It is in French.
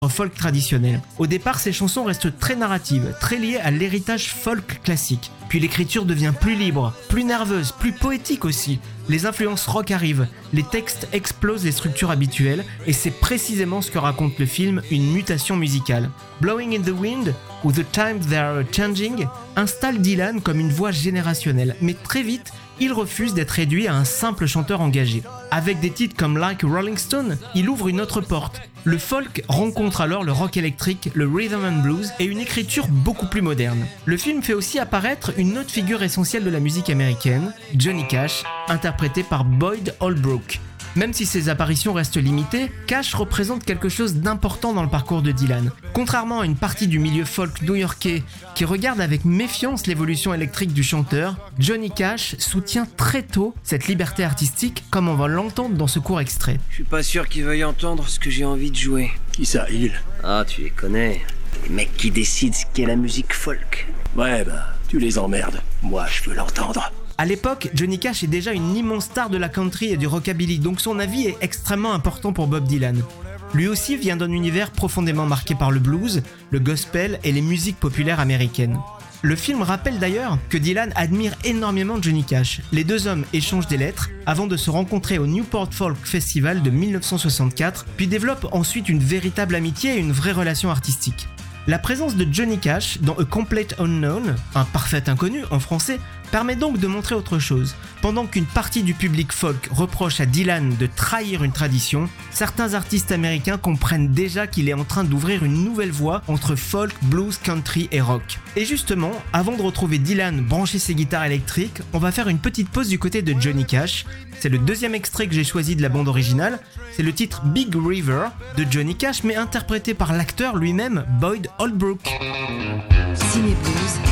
folk traditionnel. Au départ, ces chansons restent très narratives, très liées à l'héritage folk classique. Puis l'écriture devient plus libre, plus nerveuse, plus poétique aussi. Les influences rock arrivent, les textes explosent les structures habituelles, et c'est précisément ce que raconte le film, une mutation musicale. Blowing in the Wind, ou The Times They Are Changing, installe Dylan comme une voix générationnelle, mais très vite, il refuse d'être réduit à un simple chanteur engagé. Avec des titres comme Like Rolling Stone, il ouvre une autre porte. Le folk rencontre alors le rock électrique, le rhythm and blues et une écriture beaucoup plus moderne. Le film fait aussi apparaître une autre figure essentielle de la musique américaine, Johnny Cash, interprété par Boyd Holbrook. Même si ses apparitions restent limitées, Cash représente quelque chose d'important dans le parcours de Dylan. Contrairement à une partie du milieu folk new-yorkais qui regarde avec méfiance l'évolution électrique du chanteur, Johnny Cash soutient très tôt cette liberté artistique, comme on va l'entendre dans ce court extrait. Je suis pas sûr qu'il veuille entendre ce que j'ai envie de jouer. Qui ça, il? Ah, tu les connais. Les mecs qui décident ce qu'est la musique folk. Ouais, bah, tu les emmerdes. Moi, je veux l'entendre. À l'époque, Johnny Cash est déjà une immense star de la country et du rockabilly, donc son avis est extrêmement important pour Bob Dylan. Lui aussi vient d'un univers profondément marqué par le blues, le gospel et les musiques populaires américaines. Le film rappelle d'ailleurs que Dylan admire énormément Johnny Cash. Les deux hommes échangent des lettres avant de se rencontrer au Newport Folk Festival de 1964, puis développent ensuite une véritable amitié et une vraie relation artistique. La présence de Johnny Cash dans A Complete Unknown, un parfait inconnu en français, permet donc de montrer autre chose. Pendant qu'une partie du public folk reproche à Dylan de trahir une tradition, certains artistes américains comprennent déjà qu'il est en train d'ouvrir une nouvelle voie entre folk, blues, country et rock. Et justement, avant de retrouver Dylan brancher ses guitares électriques, on va faire une petite pause du côté de Johnny Cash. C'est le deuxième extrait que j'ai choisi de la bande originale. C'est le titre Big River de Johnny Cash, mais interprété par l'acteur lui-même, Boyd Holbrook. Ciné Blues.